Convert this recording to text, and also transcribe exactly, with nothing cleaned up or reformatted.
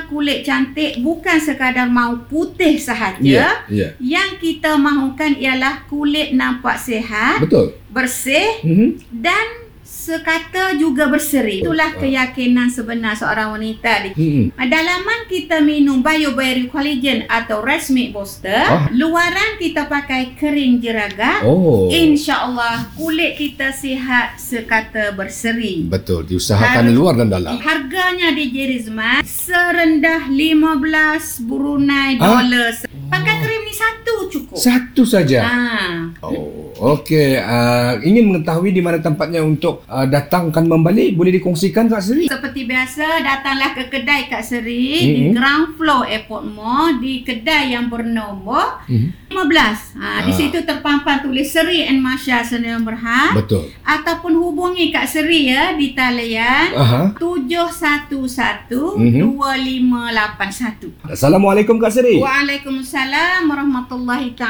mahunya kulit cantik bukan sekadar mahu putih sahaja. Yeah, yeah. Yang kita mahukan ialah kulit nampak sihat, Betul. bersih, Mm-hmm. dan sekata juga berseri. Itulah keyakinan sebenar seorang wanita. Mm-hmm. Dalaman kita minum BioBerry Collagen atau Rest Milk Booster, Ah. luaran kita pakai kering jeragak. Oh. InsyaAllah kulit kita sihat sekata berseri. Betul, diusahakan Harus- luar dan dalam. Harganya di Jerizman serendah lima belas Brunei Ah. dolar. Pakai krim ni satu cukup. Satu saja. Ha. Oh, okey. Uh, ingin mengetahui di mana tempatnya untuk uh, datangkan membeli, boleh dikongsikan Kak Seri? Seperti biasa, datanglah ke kedai Kak Seri Mm-hmm. di ground floor Airport Mall, di kedai yang bernombor Mm-hmm. lima belas. Ha, di Ah. situ terpampang tulis Seri and Masya Senayan Berhad. Betul. Ataupun hubungi Kak Seri ya di talian Aha. tujuh satu satu Mhm. dua lima lapan satu. Assalamualaikum Kak Seri. Waalaikumsalam warahmatullahi taala